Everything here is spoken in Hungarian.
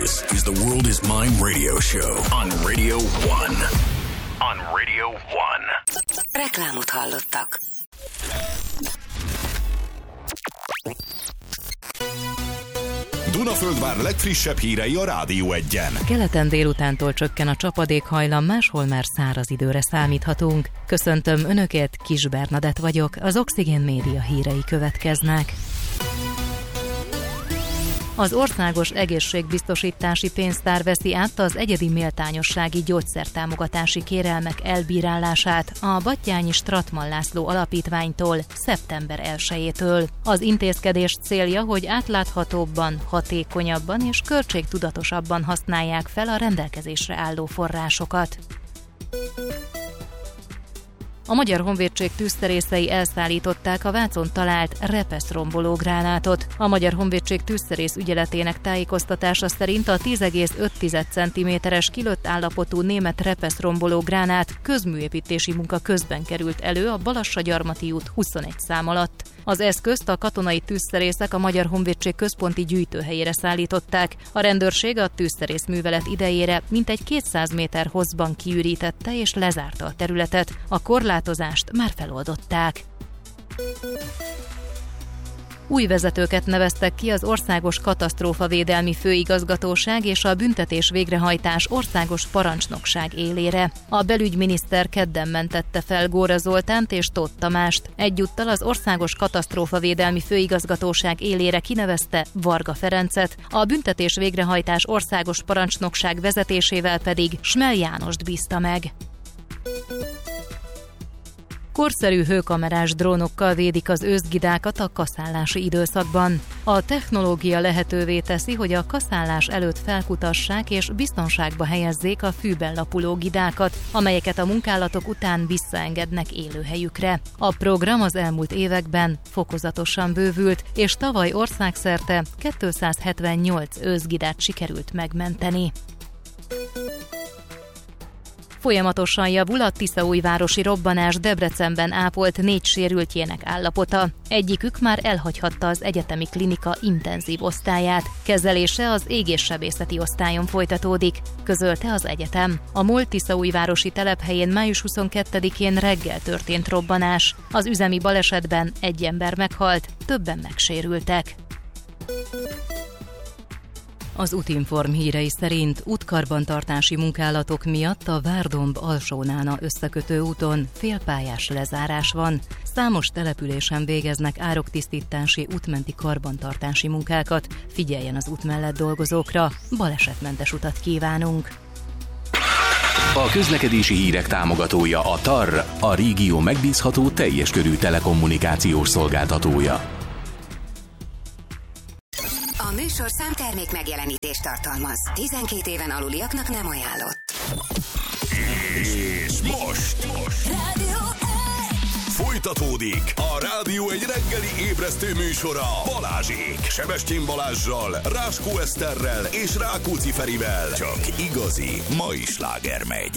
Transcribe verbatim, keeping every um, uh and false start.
This is the World is Mine radio show on Radio One. On Radio One. Reklámot hallottak. Dunaföldvár legfrissebb hírei a Rádió Egyen. Keleten délutántól csökken a csapadékhajlam, máshol már száraz időre számíthatunk. Köszöntöm Önöket, Kis Bernadett vagyok, az Oxigén Média hírei következnek. Az Országos Egészségbiztosítási Pénztár veszi át az egyedi méltányossági gyógyszertámogatási kérelmek elbírálását a Batthyányi Stratman László Alapítványtól szeptember elsejétől. Az intézkedés célja, hogy átláthatóbban, hatékonyabban és költségtudatosabban használják fel a rendelkezésre álló forrásokat. A Magyar Honvédség tűzszerészei elszállították a Vácon talált repeszromboló gránátot. A Magyar Honvédség tűzszerész ügyeletének tájékoztatása szerint a tíz egész öt centiméteres kilött állapotú német repeszromboló gránát közműépítési munka közben került elő a Balassa-Gyarmati út huszonegy szám alatt. Az eszközt a katonai tűzszerészek a Magyar Honvédség központi gyűjtőhelyére szállították. A rendőrség a tűzszerész művelet idejére mintegy kétszáz méter hosszban kiürítette és lezárta a területet. A korlátozást már feloldották. Új vezetőket neveztek ki az Országos Katasztrófavédelmi Főigazgatóság és a Büntetés Végrehajtás Országos Parancsnokság élére. A belügyminiszter kedden mentette fel Góra Zoltánt és Tóth Tamást. Egyúttal az Országos Katasztrófavédelmi Főigazgatóság élére kinevezte Varga Ferencet, a Büntetés Végrehajtás Országos Parancsnokság vezetésével pedig Smel Jánost bízta meg. Korszerű hőkamerás drónokkal védik az őszgidákat a kaszállási időszakban. A technológia lehetővé teszi, hogy a kaszálás előtt felkutassák és biztonságba helyezzék a fűben lapuló gidákat, amelyeket a munkálatok után visszaengednek élőhelyükre. A program az elmúlt években fokozatosan bővült, és tavaly országszerte kétszázhetvennyolc őszgidát sikerült megmenteni. Folyamatosan javul a tiszaújvárosi robbanás Debrecenben ápolt négy sérültjének állapota. Egyikük már elhagyhatta az egyetemi klinika intenzív osztályát. Kezelése az égéssebészeti osztályon folytatódik, közölte az egyetem. A MOL tiszaújvárosi telephelyén május huszonkettedikén reggel történt robbanás. Az üzemi balesetben egy ember meghalt, többen megsérültek. Az Útinform hírei szerint útkarbantartási munkálatok miatt a Várdomb-Alsónána összekötő úton félpályás lezárás van. Számos településen végeznek ároktisztítási, útmenti karbantartási munkákat. Figyeljen az út mellett dolgozókra, balesetmentes utat kívánunk! A közlekedési hírek támogatója a TAR, a régió megbízható teljes körű telekommunikációs szolgáltatója. A műsorszám termék megjelenítést tartalmaz. tizenkét éven aluliaknak nem ajánlott. És most, most. Rádió Folytatódik a Rádió egy reggeli ébresztő műsora Balázsék. Sebestyén Balázssal, Ráskó Eszterrel és Rákóczi Ferivel. Csak igazi mai sláger megy.